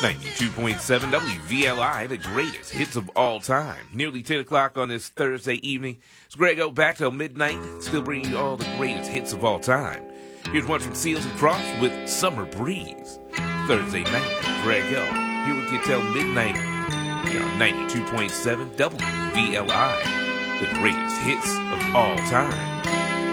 92.7 WVLI, the greatest hits of all time. Nearly 10 o'clock on this Thursday evening. It's Grego back till midnight, still bringing you all the greatest hits of all time. Here's one from Seals and Crofts with Summer Breeze. Thursday night, Grego, here with you till midnight. Here on 92.7 WVLI, the greatest hits of all time.